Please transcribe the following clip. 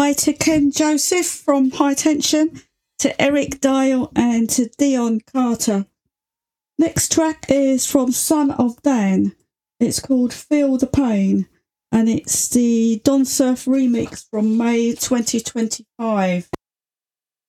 hi to Ken Joseph from High Tension, to Eric Dale and to Dion Carter. Next track is from Son of Dan. It's called Feel the Pain, and it's the Don Surf remix from May 2025.